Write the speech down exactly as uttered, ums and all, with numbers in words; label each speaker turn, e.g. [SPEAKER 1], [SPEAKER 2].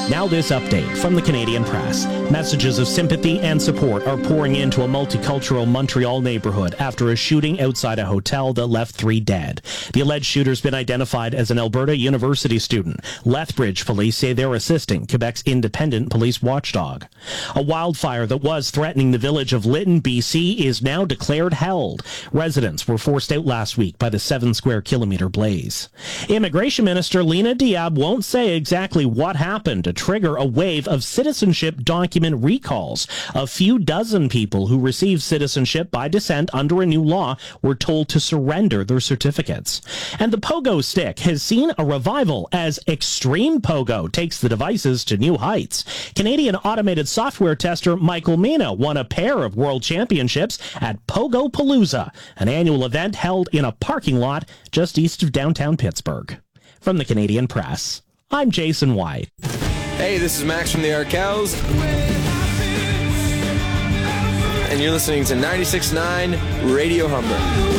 [SPEAKER 1] Now this update from the Canadian Press. Messages of sympathy and support are pouring into a multicultural Montreal neighborhood after a shooting outside a hotel that left three dead. The alleged shooter's been identified as an Alberta University student. Lethbridge police say they're assisting Quebec's independent police watchdog. A wildfire that was threatening the village of Lytton, B C is now declared held. Residents were forced out last week by the seven square kilometer blaze. Immigration Minister Lena Diab won't say exactly what happened to trigger a wave of citizenship document recalls. A few dozen people who received citizenship by descent under a new law were told to surrender their certificates. And the pogo stick has seen a revival as Extreme Pogo takes the devices to new heights. Canadian automated software tester Michael Mina won a pair of world championships at Pogo Palooza, an annual event held in a parking lot just east of downtown Pittsburgh. From the Canadian Press, I'm Jason White.
[SPEAKER 2] Hey, this is Max from the Arkells, and you're listening to ninety-six point nine Radio Humber.